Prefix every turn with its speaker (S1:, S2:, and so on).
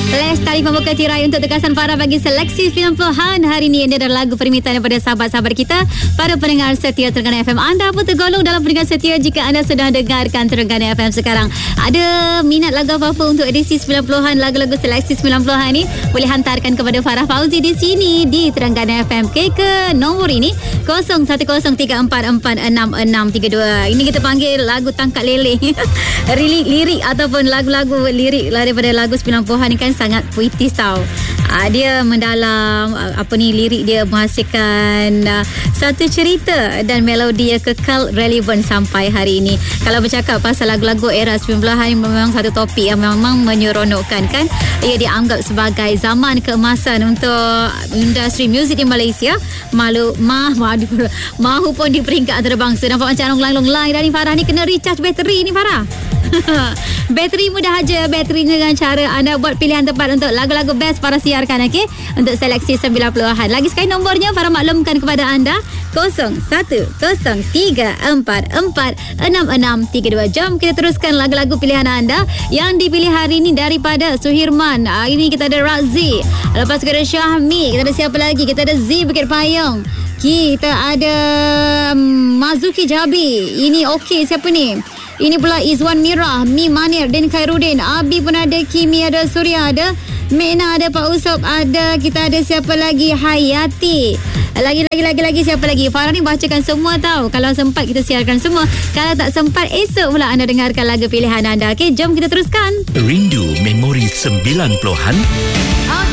S1: Lestari membuka tirai untuk tugasan Farah bagi seleksi 90-an. Hari ini ini adalah lagu permintaan daripada sahabat-sahabat kita, para pendengar setia Terengganu FM. Anda pun tergolong dalam pendengar setia jika anda sedang dengarkan Terengganu FM sekarang. Ada minat lagu apa-apa untuk edisi 90-an, lagu-lagu seleksi 90-an ni, boleh hantarkan kepada Farah Fauzi di sini di Terengganu FM. Ke nombor ini 0103446632. Ini kita panggil lagu tangkap leleh. Lirik ataupun lagu-lagu lirik daripada lagu 90-an ni kan sangat puitis tau. Dia mendalam, lirik dia menghasilkan satu cerita dan melodi yang kekal relevan sampai hari ini. Kalau bercakap pasal lagu-lagu era 90-an, memang satu topik yang memang menyeronokkan kan. Ia dianggap sebagai zaman keemasan untuk industri muzik di Malaysia. Mahu pun di peringkat antarabangsa. Nampak macam long-long-long dari Farah ni kena recharge bateri ni Farah. Bateri mudah aja, bateri dengan cara anda buat pilihan tepat untuk lagu-lagu best Farah siarkan, okey, untuk seleksi 90-an. Lagi sekali nombornya Farah maklumkan kepada anda 0103446632. Jom kita teruskan lagu-lagu pilihan anda yang dipilih hari ini daripada Suhirman. Ini kita ada Razi, lepas kita ada Syahmi, kita ada siapa lagi, kita ada Z Bukit Payung, kita ada Mazuki Jabi. Ini okey, siapa ni? Ini pula Izwan Mirah, Mi Manir, Dan Khairuddin, Abi pun ada, Kimi ada, Surya ada, Mena ada, Pak Usop ada, kita ada siapa lagi? Hayati. Lagi siapa lagi? Farah ni bacakan semua tau. Kalau sempat kita siarkan semua. Kalau tak sempat, esok pula anda dengarkan lagu pilihan anda. Okey, jom kita teruskan.
S2: Rindu memori 90-an.